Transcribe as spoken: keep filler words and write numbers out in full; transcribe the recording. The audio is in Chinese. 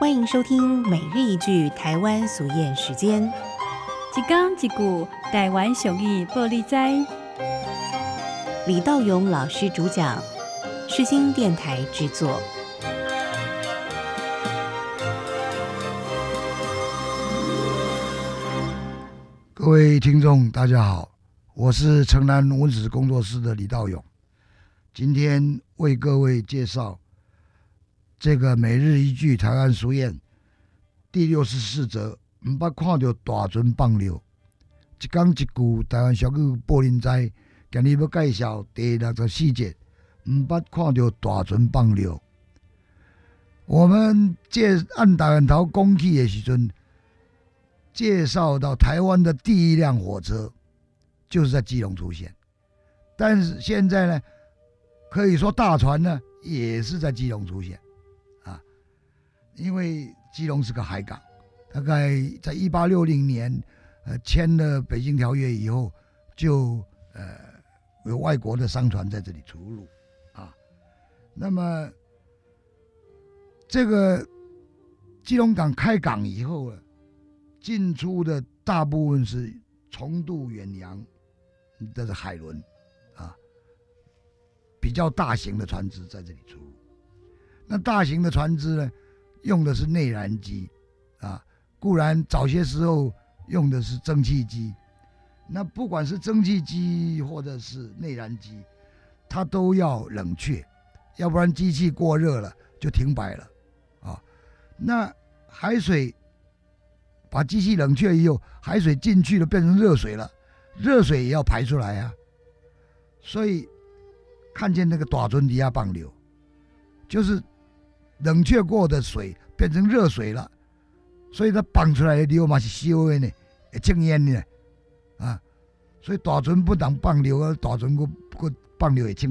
欢迎收听每日一句台湾俗谚时间。 一讲一句台湾俗语报你知。 李道勇老师主讲，世新电台制作。 各位听众大家好，我是城南文史工作室的李道勇，今天为各位介绍这个每日一句台湾俗谚第六十四则，不捌看到大船放流。一讲一句台湾俗语报恁知，今日要介绍第六十四节，不捌看到大船放流。我们介按台湾头讲起的时阵，介绍到台湾的第一辆火车就是在基隆出现，但是现在呢，可以说大船呢也是在基隆出现啊，因为基隆是个海港，大概在一八六零年呃签了北京条约以后，就呃有外国的商船在这里出入啊。那么这个基隆港开港以后呢，进出的大部分是重渡远洋的海轮啊，比较大型的船只在这里出入。那大型的船只呢，用的是内燃机啊，固然早些时候用的是蒸汽机，那不管是蒸汽机或者是内燃机，它都要冷却，要不然机器过热了就停摆了啊。那海水把机器冷却以后，海水进去了变成热水了，热水也要排出来啊。所以看见那个大船底下放流，就是冷却过的水变成热水了，所以它放出来的流嘛是烧的呢，会正烟呢啊。所以大船不但放流，大船佫佫放流会正